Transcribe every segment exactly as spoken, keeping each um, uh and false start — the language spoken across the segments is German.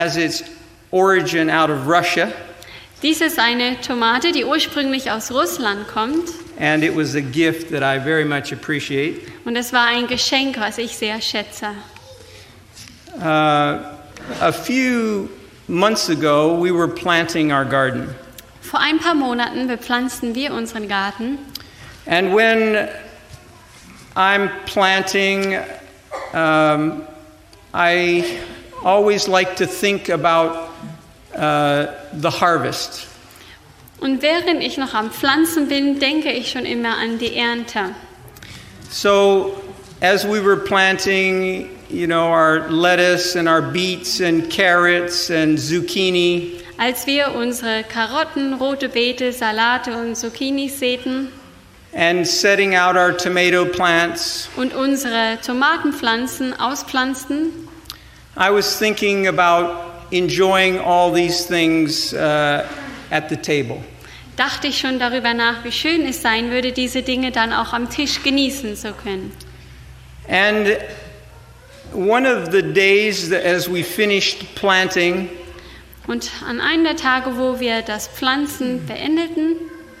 has its origin out of Russia. Dies ist eine Tomate, die ursprünglich aus Russland kommt. And it was a gift that I very much appreciate. Und es war ein Geschenk, was ich sehr schätze. Uh, a few months ago, we were planting our garden. Vor ein paar Monaten bepflanzten wir unseren Garten. And when I'm planting, um, I always like to think about uh, the harvest. Und während ich noch am Pflanzen bin, denke ich schon immer an die Ernte. So, as we were planting, you know, our lettuce and our beets and carrots and zucchini. Als wir unsere Karotten, rote Beete, Salate und Zucchinis säten. And setting out our tomato plants. Und unsere Tomatenpflanzen auspflanzten. I was thinking about enjoying all these things uh, at the table. Dachte ich schon darüber nach, wie schön es sein würde, diese Dinge dann auch am Tisch genießen zu können. And one of the days that as we finished planting, und an einem der Tage, wo wir das Pflanzen beendeten,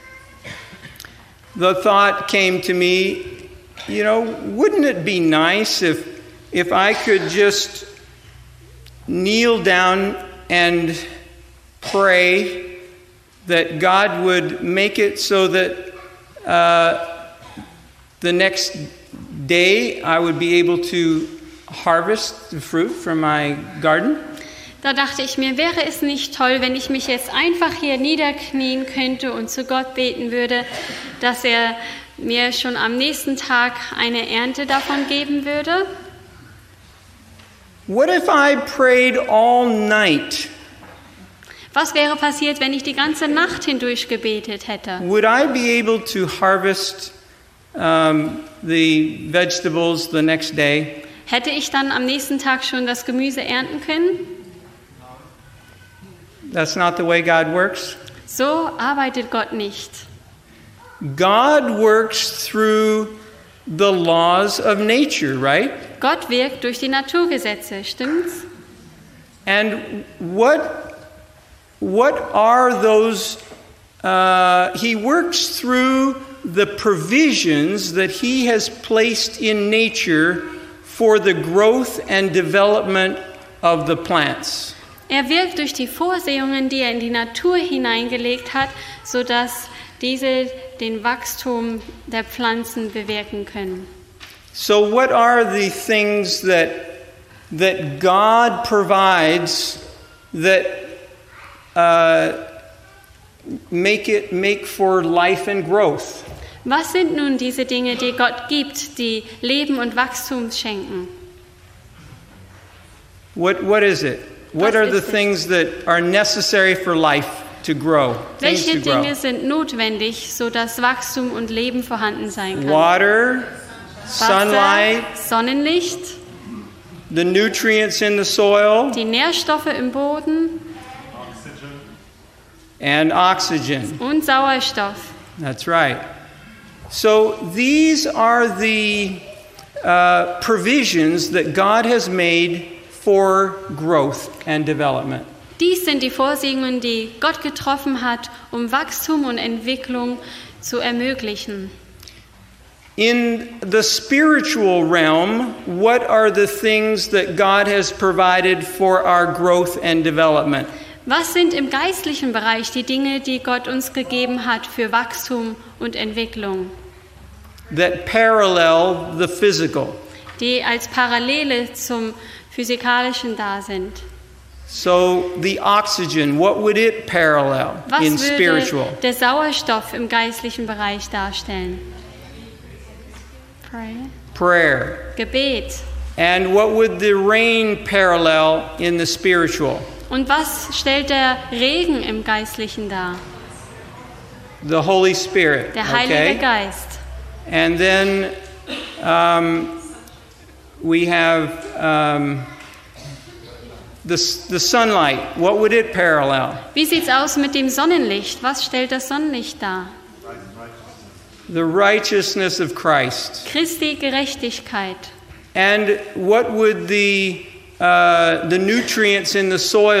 the thought came to me, you know, wouldn't it be nice if if I could just kneel down and pray that God would make it so that uh, the next day I would be able to harvest the fruit from my garden? Da dachte ich mir, wäre es nicht toll, wenn ich mich jetzt einfach hier niederknien könnte und zu Gott beten würde, dass er mir schon am nächsten Tag eine Ernte davon geben würde? What if I prayed all night? Was wäre passiert, wenn ich die ganze Nacht hindurch gebetet hätte? Would I be able to harvest um, the vegetables the next day? Hätte ich dann am nächsten Tag schon das Gemüse ernten können? That's not the way God works. So arbeitet Gott nicht. God works through the laws of nature, right? Gott wirkt durch die Naturgesetze, stimmt's? And what what are those? Uh, he works through the provisions that he has placed in nature for the growth and development of the plants. Er wirkt durch die Vorsehungen, die er in die Natur hineingelegt hat, sodass diese den Wachstum der Pflanzen bewirken können. So what are the things that that God provides that uh, make it make for life and growth? Was sind nun diese Dinge, die Gott gibt, die Leben und Wachstum schenken? What what is it? What Was are the ist es? things that are necessary for life to grow? Things Welche to grow. Dinge sind notwendig, sodass Wachstum und Leben vorhanden sein kann? Water, sunlight, Wasser, Sonnenlicht, the nutrients in the soil, die Nährstoffe im Boden and oxygen. und Sauerstoff. That's right. So these are the uh, provisions that God has made for growth and development. Dies sind die Vorsehungen, die Gott getroffen hat, um Wachstum und Entwicklung zu ermöglichen. In the spiritual realm, what are the things that God has provided for our growth and development? Was sind im geistlichen Bereich die Dinge, die Gott uns gegeben hat für Wachstum und Entwicklung, That parallel the physical. die als Parallele zum Physikalischen da sind? So the oxygen, what would it parallel Was in spiritual? würde der Sauerstoff im geistlichen Bereich darstellen? Prayer. Prayer. Gebet. And what would the rain parallel in the spiritual? Und was stellt der Regen im Geistlichen dar? The Holy Spirit. Der Heilige Okay. Geist. And then um, we have um, the the sunlight. What would it parallel? Wie sieht's aus mit dem Sonnenlicht? Was stellt das Sonnenlicht dar? The righteousness of Christ. Christi Gerechtigkeit. And what would the uh, the nutrients in the soil